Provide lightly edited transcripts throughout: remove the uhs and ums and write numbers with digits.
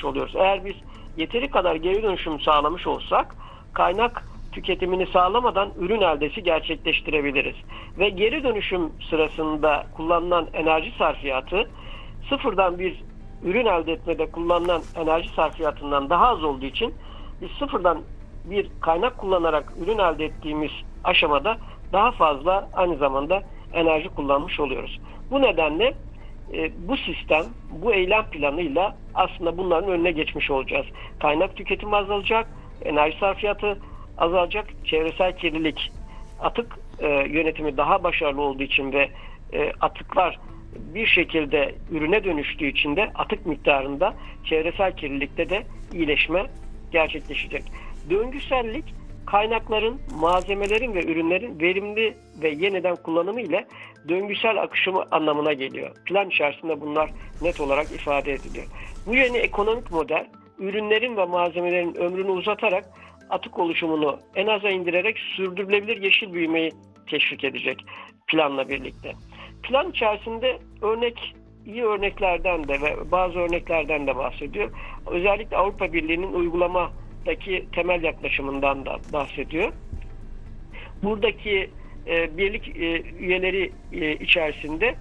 kullanmış oluyoruz. Eğer biz yeteri kadar geri dönüşüm sağlamış olsak kaynak tüketimini sağlamadan ürün eldesi gerçekleştirebiliriz. Ve geri dönüşüm sırasında kullanılan enerji sarfiyatı sıfırdan bir ürün elde etmede kullanılan enerji sarfiyatından daha az olduğu için biz sıfırdan bir kaynak kullanarak ürün elde ettiğimiz aşamada daha fazla aynı zamanda enerji kullanmış oluyoruz. Bu nedenle bu sistem, bu eylem planıyla aslında bunların önüne geçmiş olacağız. Kaynak tüketimi azalacak, enerji sarfiyatı azalacak, çevresel kirlilik, atık yönetimi daha başarılı olduğu için ve atıklar bir şekilde ürüne dönüştüğü için de atık miktarında çevresel kirlilikte de iyileşme gerçekleşecek. Döngüsellik kaynakların, malzemelerin ve ürünlerin verimli ve yeniden kullanımı ile döngüsel akışımı anlamına geliyor. Plan içerisinde bunlar net olarak ifade ediliyor. Bu yeni ekonomik model ürünlerin ve malzemelerin ömrünü uzatarak atık oluşumunu en aza indirerek sürdürülebilir yeşil büyümeyi teşvik edecek planla birlikte. Plan içerisinde iyi örneklerden de ve bazı örneklerden de bahsediyor. Özellikle Avrupa Birliği'nin uygulamadaki temel yaklaşımından da bahsediyor. Buradaki birlik üyeleri içerisinde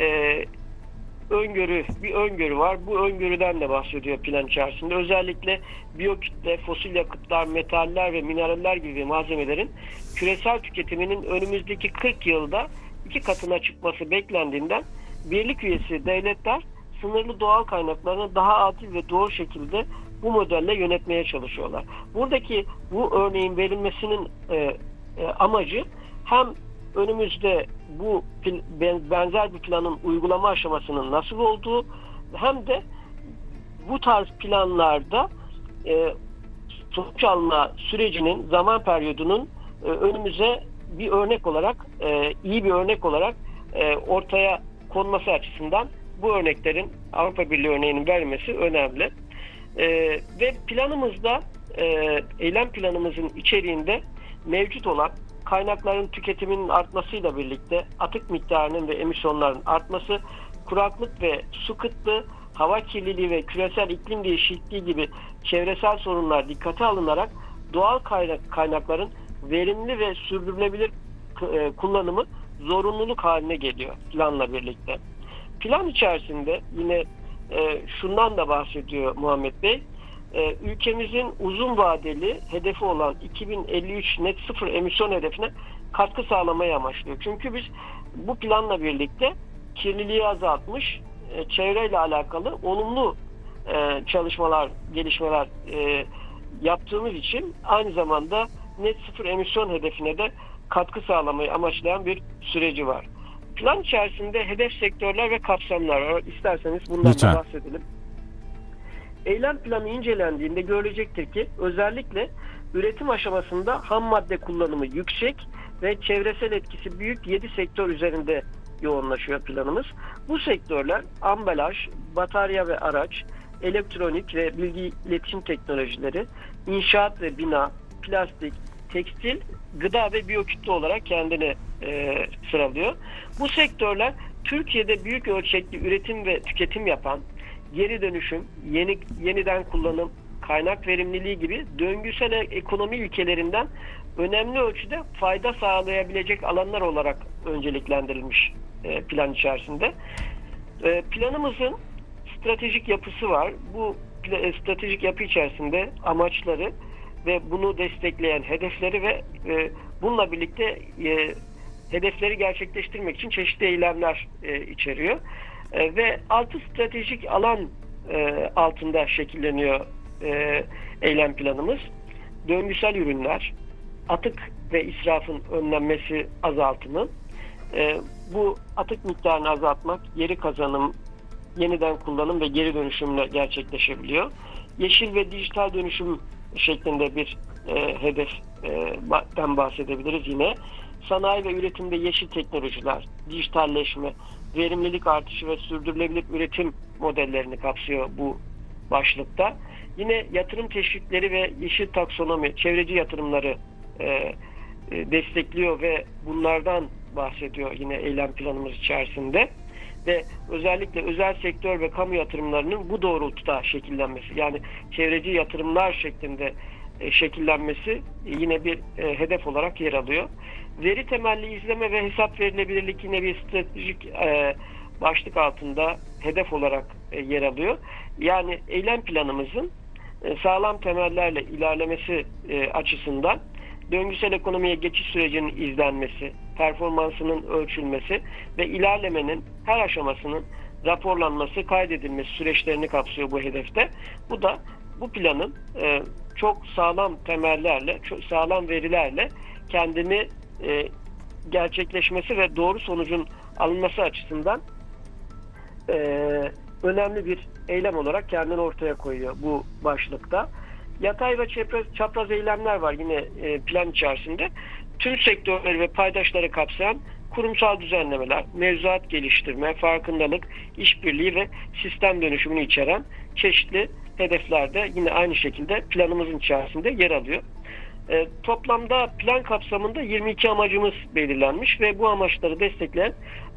bir öngörü var. Bu öngörüden de bahsediyor plan içerisinde. Özellikle biyokütle, fosil yakıtlar, metaller ve mineraller gibi malzemelerin küresel tüketiminin önümüzdeki 40 yılda 2 katına çıkması beklendiğinden birlik üyesi devletler sınırlı doğal kaynaklarını daha adil ve doğru şekilde bu modelle yönetmeye çalışıyorlar. Buradaki bu örneğin verilmesinin amacı hem önümüzde bu benzer bir planın uygulama aşamasının nasıl olduğu hem de bu tarz planlarda sonuç alma sürecinin zaman periyodunun önümüze bir örnek olarak iyi bir örnek olarak ortaya konması açısından bu örneklerin Avrupa Birliği örneğinin verilmesi önemli. Ve planımızda eylem planımızın içeriğinde mevcut olan kaynakların tüketiminin artmasıyla birlikte atık miktarının ve emisyonların artması, kuraklık ve su kıtlığı, hava kirliliği ve küresel iklim değişikliği gibi çevresel sorunlar dikkate alınarak doğal kaynakların verimli ve sürdürülebilir kullanımı zorunluluk haline geliyor planla birlikte. Plan içerisinde yine şundan da bahsediyor Muhammed Bey. Ülkemizin uzun vadeli hedefi olan 2053 net sıfır emisyon hedefine katkı sağlamayı amaçlıyor. Çünkü biz bu planla birlikte kirliliği azaltmış, çevreyle alakalı olumlu çalışmalar, gelişmeler yaptığımız için aynı zamanda net sıfır emisyon hedefine de katkı sağlamayı amaçlayan bir süreci var. Plan içerisinde hedef sektörler ve kapsamlar var. İsterseniz bundan da bahsedelim. Eylem planı incelendiğinde görülecektir ki özellikle üretim aşamasında ham madde kullanımı yüksek ve çevresel etkisi büyük 7 sektör üzerinde yoğunlaşıyor planımız. Bu sektörler ambalaj, batarya ve araç, elektronik ve bilgi iletişim teknolojileri, inşaat ve bina, plastik, tekstil, gıda ve biyokütle olarak kendini sıralıyor. Bu sektörler Türkiye'de büyük ölçekli üretim ve tüketim yapan, geri dönüşüm, yeniden kullanım, kaynak verimliliği gibi döngüsel ekonomi ilkelerinden önemli ölçüde fayda sağlayabilecek alanlar olarak önceliklendirilmiş plan içerisinde. Planımızın stratejik yapısı var. Bu stratejik yapı içerisinde amaçları ve bunu destekleyen hedefleri ve bununla birlikte hedefleri gerçekleştirmek için çeşitli eylemler içeriyor. Ve 6 stratejik alan altında şekilleniyor eylem planımız. Döngüsel ürünler, atık ve israfın önlenmesi, azaltımı, bu atık miktarını azaltmak, geri kazanım, yeniden kullanım ve geri dönüşümle gerçekleşebiliyor. Yeşil ve dijital dönüşüm şeklinde bir hedeften bahsedebiliriz yine. Sanayi ve üretimde yeşil teknolojiler, dijitalleşme, verimlilik artışı ve sürdürülebilir üretim modellerini kapsıyor bu başlıkta. Yine yatırım teşvikleri ve yeşil taksonomi, çevreci yatırımları destekliyor ve bunlardan bahsediyor yine eylem planımız içerisinde. ve özellikle özel sektör ve kamu yatırımlarının bu doğrultuda şekillenmesi, yani çevreci yatırımlar şeklinde şekillenmesi yine bir hedef olarak yer alıyor. Veri temelli izleme ve hesap verilebilirlik yine bir stratejik başlık altında hedef olarak yer alıyor. Yani eylem planımızın sağlam temellerle ilerlemesi açısından döngüsel ekonomiye geçiş sürecinin izlenmesi, performansının ölçülmesi ve ilerlemenin her aşamasının raporlanması, kaydedilmesi süreçlerini kapsıyor bu hedefte. Bu da bu planın çok sağlam temellerle, çok sağlam verilerle kendini gerçekleşmesi ve doğru sonucun alınması açısından önemli bir eylem olarak kendini ortaya koyuyor bu başlıkta. Yatay ve çapraz eylemler var yine plan içerisinde. Tüm sektörleri ve paydaşları kapsayan kurumsal düzenlemeler, mevzuat geliştirme, farkındalık, işbirliği ve sistem dönüşümünü içeren çeşitli hedefler de yine aynı şekilde planımızın içerisinde yer alıyor. Toplamda plan kapsamında 22 amacımız belirlenmiş ve bu amaçları destekleyen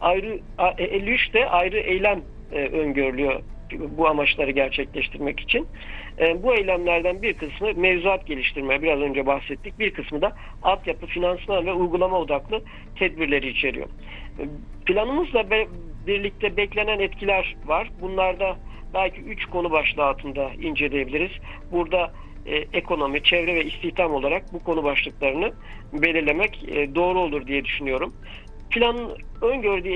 53 de ayrı eylem öngörülüyor bu amaçları gerçekleştirmek için. Bu eylemlerden bir kısmı mevzuat geliştirme, biraz önce bahsettik. Bir kısmı da altyapı, finansman ve uygulama odaklı tedbirleri içeriyor. Planımızla birlikte beklenen etkiler var. Bunlarda belki 3 konu başlığı altında inceleyebiliriz. Burada ekonomi, çevre ve istihdam olarak bu konu başlıklarını belirlemek doğru olur diye düşünüyorum. Planın öngördüğü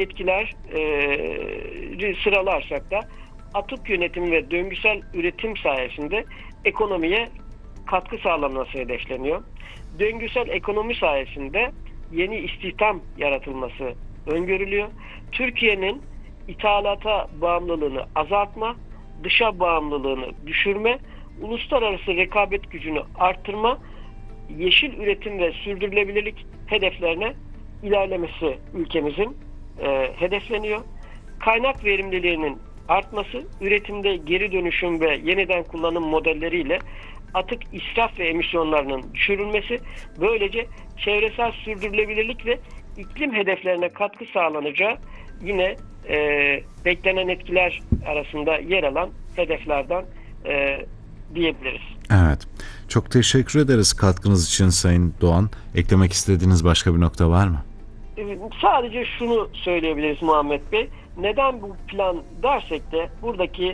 etkileri sıralarsak da atık yönetimi ve döngüsel üretim sayesinde ekonomiye katkı sağlanması hedefleniyor. Döngüsel ekonomi sayesinde yeni istihdam yaratılması öngörülüyor. Türkiye'nin ithalata bağımlılığını azaltma, dışa bağımlılığını düşürme, uluslararası rekabet gücünü arttırma, yeşil üretim ve sürdürülebilirlik hedeflerine ilerlemesi ülkemizin hedefleniyor. Kaynak verimliliğinin artması, üretimde geri dönüşüm ve yeniden kullanım modelleriyle atık, israf ve emisyonlarının düşürülmesi, böylece çevresel sürdürülebilirlik ve iklim hedeflerine katkı sağlanacağı yine beklenen etkiler arasında yer alan hedeflerden diyebiliriz. Evet. Çok teşekkür ederiz katkınız için Sayın Doğan. Eklemek istediğiniz başka bir nokta var mı? Sadece şunu söyleyebiliriz Muhammed Bey. Neden bu plan dersek de buradaki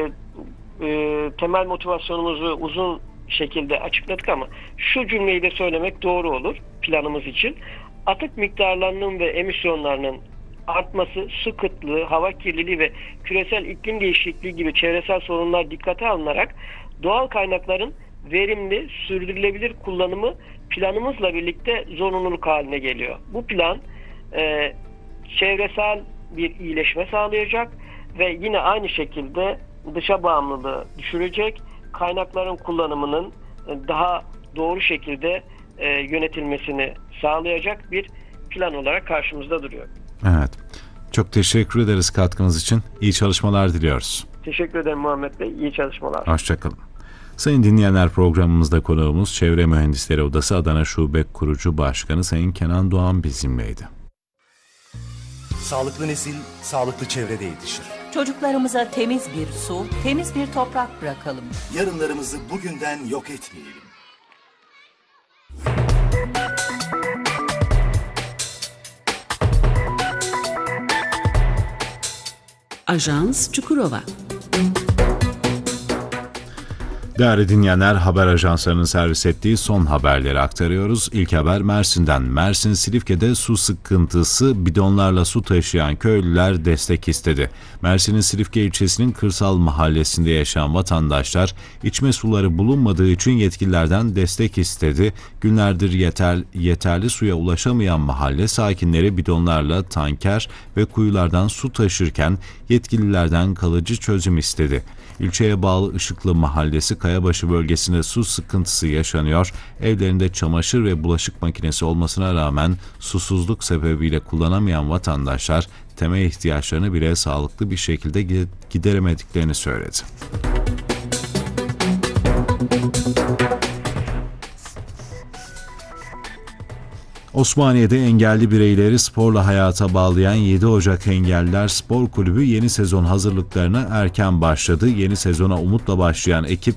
temel motivasyonumuzu uzun şekilde açıkladık ama şu cümleyi de söylemek doğru olur planımız için. Atık miktarlarının ve emisyonlarının artması, su kıtlığı, hava kirliliği ve küresel iklim değişikliği gibi çevresel sorunlar dikkate alınarak doğal kaynakların verimli, sürdürülebilir kullanımı planımızla birlikte zorunluluk haline geliyor. Bu plan çevresel bir iyileşme sağlayacak ve yine aynı şekilde dışa bağımlılığı düşürecek, kaynakların kullanımının daha doğru şekilde yönetilmesini sağlayacak bir plan olarak karşımızda duruyor. Evet. Çok teşekkür ederiz katkınız için. İyi çalışmalar diliyoruz. Teşekkür ederim Muhammed Bey. İyi çalışmalar. Hoşçakalın. Sayın dinleyenler, programımızda konuğumuz Çevre Mühendisleri Odası Adana Şube Kurucu Başkanı Sayın Kenan Doğan bizimleydi. Sağlıklı nesil, sağlıklı çevrede yetişir. Çocuklarımıza temiz bir su, temiz bir toprak bırakalım. Yarınlarımızı bugünden yok etmeyelim. Ajans Çukurova. Değerli dinleyenler, haber ajanslarının servis ettiği son haberleri aktarıyoruz. İlk haber Mersin'den. Mersin Silifke'de su sıkıntısı, bidonlarla su taşıyan köylüler destek istedi. Mersin'in Silifke ilçesinin Kırsal Mahallesi'nde yaşayan vatandaşlar içme suları bulunmadığı için yetkililerden destek istedi. Günlerdir yeterli suya ulaşamayan mahalle sakinleri bidonlarla tanker ve kuyulardan su taşırken yetkililerden kalıcı çözüm istedi. İlçeye bağlı Işıklı Mahallesi Kayabaşı bölgesinde su sıkıntısı yaşanıyor. Evlerinde çamaşır ve bulaşık makinesi olmasına rağmen susuzluk sebebiyle kullanamayan vatandaşlar temel ihtiyaçlarını bile sağlıklı bir şekilde gideremediklerini söyledi. Osmaniye'de engelli bireyleri sporla hayata bağlayan 7 Ocak Engelliler Spor Kulübü yeni sezon hazırlıklarına erken başladı. Yeni sezona umutla başlayan ekip